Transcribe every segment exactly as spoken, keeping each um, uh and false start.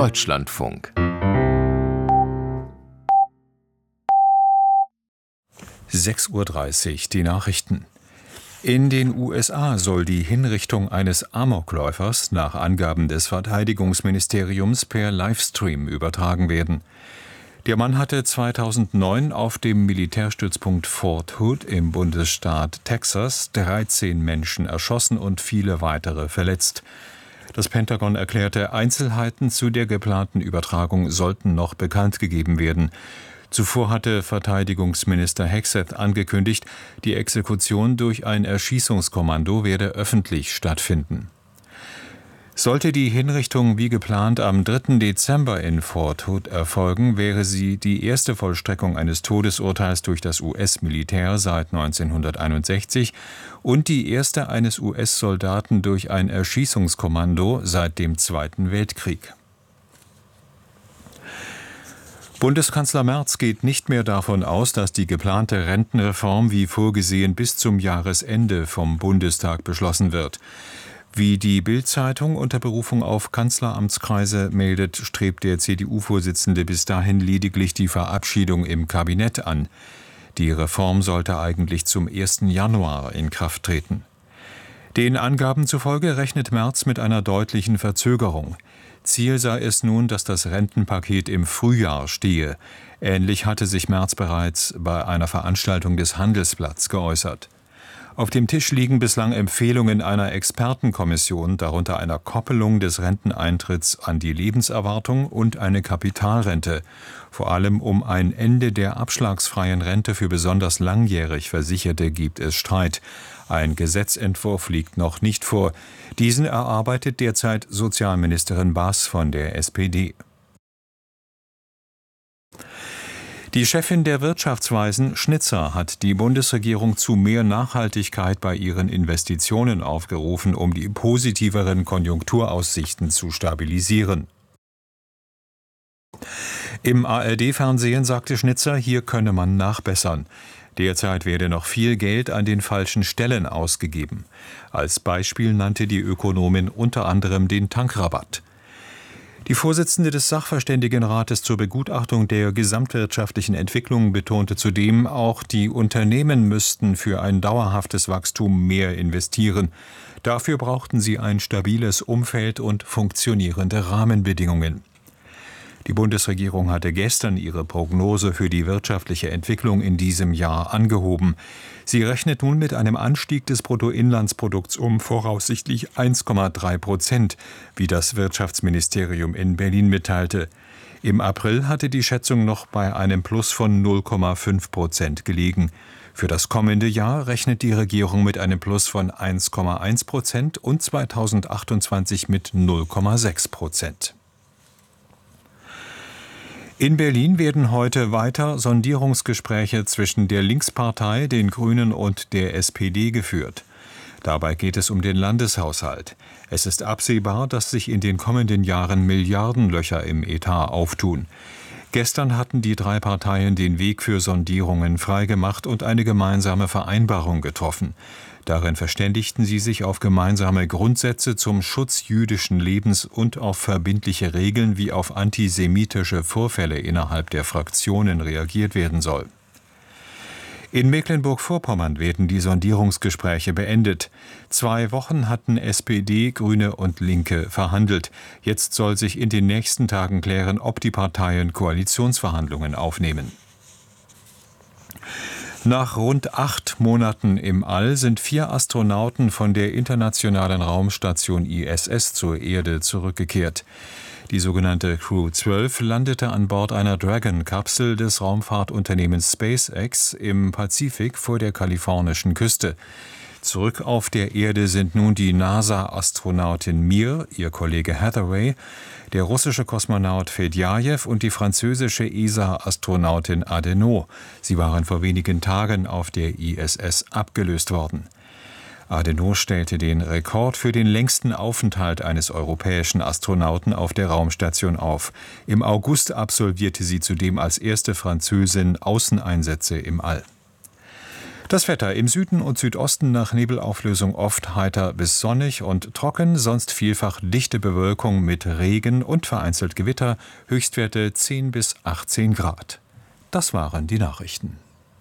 Deutschlandfunk. sechs Uhr dreißig, die Nachrichten. In den U S A soll die Hinrichtung eines Amokläufers nach Angaben des Verteidigungsministeriums per Livestream übertragen werden. Der Mann hatte zweitausendneun auf dem Militärstützpunkt Fort Hood im Bundesstaat Texas dreizehn Menschen erschossen und viele weitere verletzt. Das Pentagon erklärte, Einzelheiten zu der geplanten Übertragung sollten noch bekannt gegeben werden. Zuvor hatte Verteidigungsminister Hegseth angekündigt, die Exekution durch ein Erschießungskommando werde öffentlich stattfinden. Sollte die Hinrichtung wie geplant am dritten Dezember in Fort Hood erfolgen, wäre sie die erste Vollstreckung eines Todesurteils durch das U S-Militär seit neunzehnhunderteinundsechzig und die erste eines U S-Soldaten durch ein Erschießungskommando seit dem Zweiten Weltkrieg. Bundeskanzler Merz geht nicht mehr davon aus, dass die geplante Rentenreform wie vorgesehen bis zum Jahresende vom Bundestag beschlossen wird. Wie die Bild-Zeitung unter Berufung auf Kanzleramtskreise meldet, strebt der C D U-Vorsitzende bis dahin lediglich die Verabschiedung im Kabinett an. Die Reform sollte eigentlich zum ersten Januar in Kraft treten. Den Angaben zufolge rechnet Merz mit einer deutlichen Verzögerung. Ziel sei es nun, dass das Rentenpaket im Frühjahr stehe. Ähnlich hatte sich Merz bereits bei einer Veranstaltung des Handelsblatts geäußert. Auf dem Tisch liegen bislang Empfehlungen einer Expertenkommission, darunter einer Koppelung des Renteneintritts an die Lebenserwartung und eine Kapitalrente, vor allem um ein Ende der abschlagsfreien Rente für besonders langjährig Versicherte gibt es Streit. Ein Gesetzentwurf liegt noch nicht vor. Diesen erarbeitet derzeit Sozialministerin Baas von der S P D. Die Chefin der Wirtschaftsweisen, Schnitzer, hat die Bundesregierung zu mehr Nachhaltigkeit bei ihren Investitionen aufgerufen, um die positiveren Konjunkturaussichten zu stabilisieren. Im A R D-Fernsehen sagte Schnitzer, hier könne man nachbessern. Derzeit werde noch viel Geld an den falschen Stellen ausgegeben. Als Beispiel nannte die Ökonomin unter anderem den Tankrabatt. Die Vorsitzende des Sachverständigenrates zur Begutachtung der gesamtwirtschaftlichen Entwicklung betonte zudem, auch die Unternehmen müssten für ein dauerhaftes Wachstum mehr investieren. Dafür brauchten sie ein stabiles Umfeld und funktionierende Rahmenbedingungen. Die Bundesregierung hatte gestern ihre Prognose für die wirtschaftliche Entwicklung in diesem Jahr angehoben. Sie rechnet nun mit einem Anstieg des Bruttoinlandsprodukts um voraussichtlich eins Komma drei Prozent, wie das Wirtschaftsministerium in Berlin mitteilte. Im April hatte die Schätzung noch bei einem Plus von null Komma fünf Prozent gelegen. Für das kommende Jahr rechnet die Regierung mit einem Plus von eins Komma eins Prozent und zweitausendachtundzwanzig mit null Komma sechs Prozent. In Berlin werden heute weiter Sondierungsgespräche zwischen der Linkspartei, den Grünen und der S P D geführt. Dabei geht es um den Landeshaushalt. Es ist absehbar, dass sich in den kommenden Jahren Milliardenlöcher im Etat auftun. Gestern hatten die drei Parteien den Weg für Sondierungen freigemacht und eine gemeinsame Vereinbarung getroffen. Darin verständigten sie sich auf gemeinsame Grundsätze zum Schutz jüdischen Lebens und auf verbindliche Regeln, wie auf antisemitische Vorfälle innerhalb der Fraktionen reagiert werden soll. In Mecklenburg-Vorpommern werden die Sondierungsgespräche beendet. Zwei Wochen hatten S P D, Grüne und Linke verhandelt. Jetzt soll sich in den nächsten Tagen klären, ob die Parteien Koalitionsverhandlungen aufnehmen. Nach rund acht Monaten im All sind vier Astronauten von der Internationalen Raumstation I S S zur Erde zurückgekehrt. Die sogenannte Crew zwölf landete an Bord einer Dragon-Kapsel des Raumfahrtunternehmens SpaceX im Pazifik vor der kalifornischen Küste. Zurück auf der Erde sind nun die NASA-Astronautin Mir, ihr Kollege Hathaway, der russische Kosmonaut Fedjajew und die französische E S A-Astronautin Adenau. Sie waren vor wenigen Tagen auf der I S S abgelöst worden. Adenau stellte den Rekord für den längsten Aufenthalt eines europäischen Astronauten auf der Raumstation auf. Im August absolvierte sie zudem als erste Französin Außeneinsätze im All. Das Wetter: im Süden und Südosten nach Nebelauflösung oft heiter bis sonnig und trocken, sonst vielfach dichte Bewölkung mit Regen und vereinzelt Gewitter, Höchstwerte zehn bis achtzehn Grad. Das waren die Nachrichten.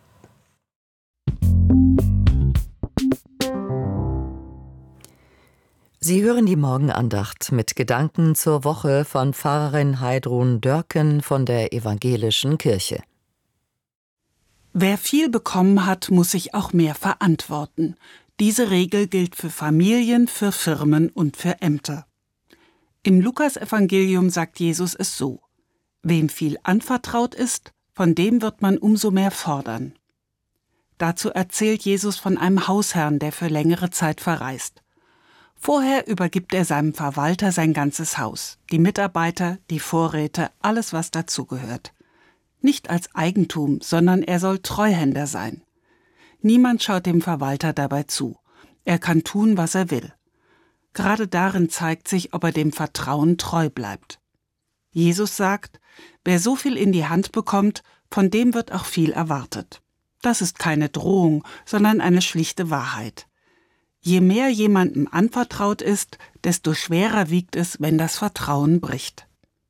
Sie hören die Morgenandacht mit Gedanken zur Woche von Pfarrerin Heidrun Dörken von der Evangelischen Kirche. Wer viel bekommen hat, muss sich auch mehr verantworten. Diese Regel gilt für Familien, für Firmen und für Ämter. Im Lukasevangelium sagt Jesus es so: Wem viel anvertraut ist, von dem wird man umso mehr fordern. Dazu erzählt Jesus von einem Hausherrn, der für längere Zeit verreist. Vorher übergibt er seinem Verwalter sein ganzes Haus, die Mitarbeiter, die Vorräte, alles, was dazugehört. Nicht als Eigentum, sondern er soll Treuhänder sein. Niemand schaut dem Verwalter dabei zu. Er kann tun, was er will. Gerade darin zeigt sich, ob er dem Vertrauen treu bleibt. Jesus sagt, wer so viel in die Hand bekommt, von dem wird auch viel erwartet. Das ist keine Drohung, sondern eine schlichte Wahrheit. Je mehr jemandem anvertraut ist, desto schwerer wiegt es, wenn das Vertrauen bricht.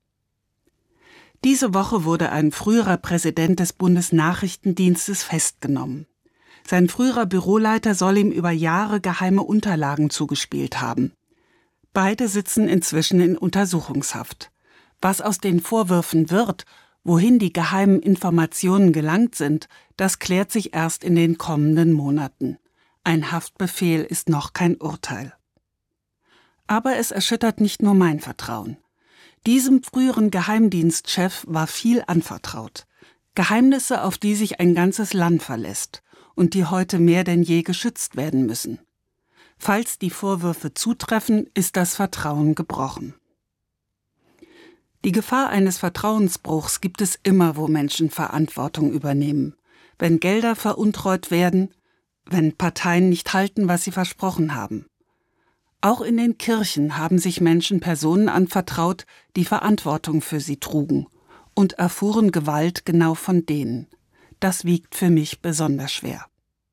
Diese Woche wurde ein früherer Präsident des Bundesnachrichtendienstes festgenommen. Sein früherer Büroleiter soll ihm über Jahre geheime Unterlagen zugespielt haben. Beide sitzen inzwischen in Untersuchungshaft. Was aus den Vorwürfen wird, wohin die geheimen Informationen gelangt sind, das klärt sich erst in den kommenden Monaten. Ein Haftbefehl ist noch kein Urteil. Aber es erschüttert nicht nur mein Vertrauen. Diesem früheren Geheimdienstchef war viel anvertraut. Geheimnisse, auf die sich ein ganzes Land verlässt und die heute mehr denn je geschützt werden müssen. Falls die Vorwürfe zutreffen, ist das Vertrauen gebrochen. Die Gefahr eines Vertrauensbruchs gibt es immer, wo Menschen Verantwortung übernehmen. Wenn Gelder veruntreut werden, wenn Parteien nicht halten, was sie versprochen haben. Auch in den Kirchen haben sich Menschen Personen anvertraut, die Verantwortung für sie trugen und erfuhren Gewalt genau von denen. Das wiegt für mich besonders schwer.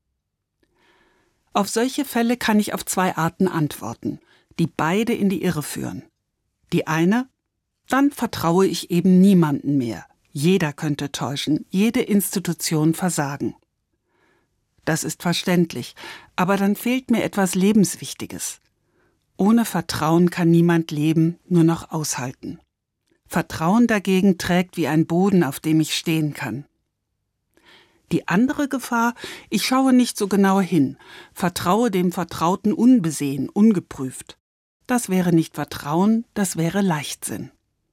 Auf solche Fälle kann ich auf zwei Arten antworten, die beide in die Irre führen. Die eine: Dann vertraue ich eben niemanden mehr. Jeder könnte täuschen, jede Institution versagen. Das ist verständlich, aber dann fehlt mir etwas Lebenswichtiges. Ohne Vertrauen kann niemand leben, nur noch aushalten. Vertrauen dagegen trägt wie ein Boden, auf dem ich stehen kann. Die andere Gefahr: Ich schaue nicht so genau hin, vertraue dem Vertrauten unbesehen, ungeprüft. Das wäre nicht Vertrauen, das wäre Leichtsinn.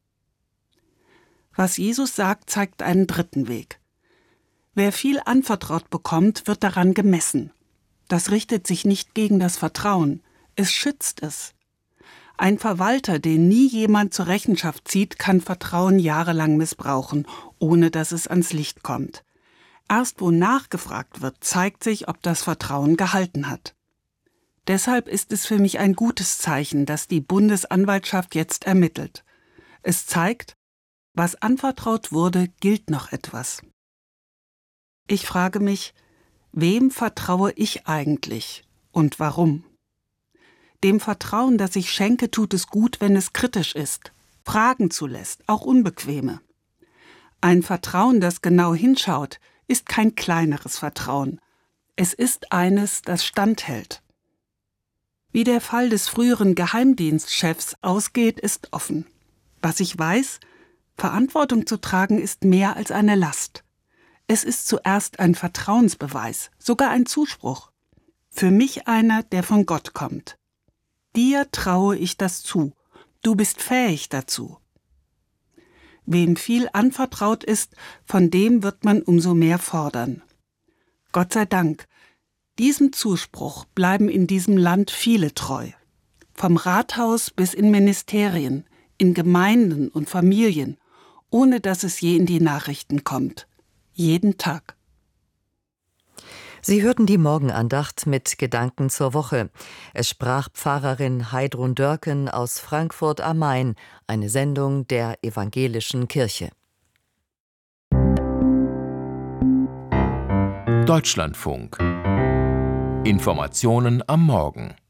Was Jesus sagt, zeigt einen dritten Weg. Wer viel anvertraut bekommt, wird daran gemessen. Das richtet sich nicht gegen das Vertrauen, es schützt es. Ein Verwalter, den nie jemand zur Rechenschaft zieht, kann Vertrauen jahrelang missbrauchen, ohne dass es ans Licht kommt. Erst wo nachgefragt wird, zeigt sich, ob das Vertrauen gehalten hat. Deshalb ist es für mich ein gutes Zeichen, dass die Bundesanwaltschaft jetzt ermittelt. Es zeigt, was anvertraut wurde, gilt noch etwas. Ich frage mich, wem vertraue ich eigentlich und warum? Dem Vertrauen, das ich schenke, tut es gut, wenn es kritisch ist, Fragen zulässt, auch unbequeme. Ein Vertrauen, das genau hinschaut, ist kein kleineres Vertrauen. Es ist eines, das standhält. Wie der Fall des früheren Geheimdienstchefs ausgeht, ist offen. Was ich weiß: Verantwortung zu tragen ist mehr als eine Last. Es ist zuerst ein Vertrauensbeweis, sogar ein Zuspruch. Für mich einer, der von Gott kommt. Dir traue ich das zu. Du bist fähig dazu. Wem viel anvertraut ist, von dem wird man umso mehr fordern. Gott sei Dank, diesem Zuspruch bleiben in diesem Land viele treu. Vom Rathaus bis in Ministerien, in Gemeinden und Familien, ohne dass es je in die Nachrichten kommt. Jeden Tag. Sie hörten die Morgenandacht mit Gedanken zur Woche. Es sprach Pfarrerin Heidrun Dörken aus Frankfurt am Main, eine Sendung der Evangelischen Kirche. Deutschlandfunk. Informationen am Morgen.